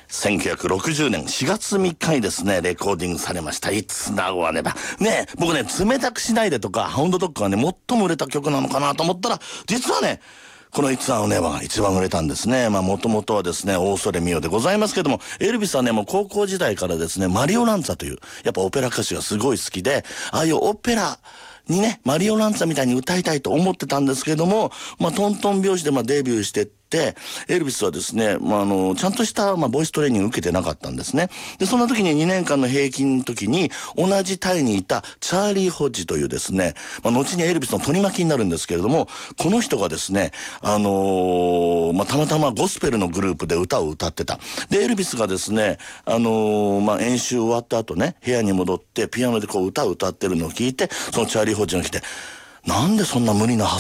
1960年4月3日にですね、レコーディングされました。It's Now or Never。ね、僕ね、冷たくしないでとか、ハウンドドッグがね、最も売れた曲なのかなと思ったら、実はね、このIt's Now or Neverが一番売れたんですね。もともとはですね、オーソレミオでございますけども、エルビスはね、もう高校時代からですね、マリオランツァという、やっぱオペラ歌手がすごい好きで、ああいうオペラ、にね、マリオランツァみたいに歌いたいと思ってたんですけども、トントン拍子でデビューしてって、エルビスはですね、ちゃんとした、ボイストレーニング受けてなかったんですね。で、そんな時に2年間の平均の時に、同じタイにいたチャーリー・ホッジというですね、後にエルビスの取り巻きになるんですけれども、この人がですね、たまたまゴスペルのグループで歌を歌ってた。で、エルビスがですね、演習終わった後ね、部屋に戻ってピアノでこう歌を歌ってるのを聞いて、そのチャーリー・ホッジが来て、なんでそんな無理な